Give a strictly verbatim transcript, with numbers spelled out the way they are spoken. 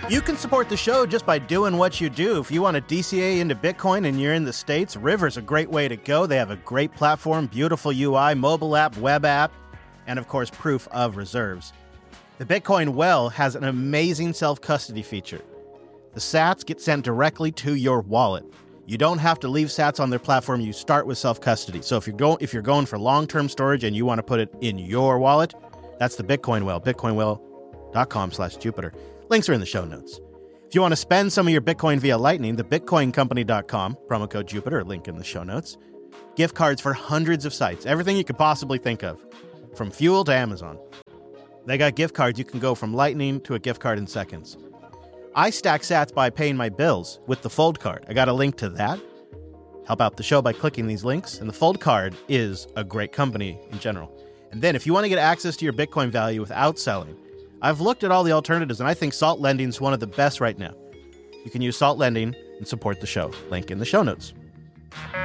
You can support the show just by doing what you do. If you want to D C A into Bitcoin and you're in the States, River's a great way to go. They have a great platform, beautiful U I, mobile app, web app, and of course, proof of reserves. The Bitcoin Well has an amazing self-custody feature. The sats get sent directly to your wallet. You don't have to leave sats on their platform. You start with self-custody. So if you're going if you're going for long-term storage and you want to put it in your wallet, that's the Bitcoin Well, bitcoinwell.com slash Jupiter. Links are in the show notes. If you want to spend some of your Bitcoin via Lightning, the bitcoin company dot com, promo code Jupiter, link in the show notes. Gift cards for hundreds of sites, everything you could possibly think of, from Fuel to Amazon. They got gift cards. You can go from Lightning to a gift card in seconds. I stack sats by paying my bills with the Fold card. I got a link to that. Help out the show by clicking these links. And the Fold card is a great company in general. And then if you want to get access to your Bitcoin value without selling, I've looked at all the alternatives, and I think Salt Lending is one of the best right now. You can use Salt Lending and support the show. Link in the show notes.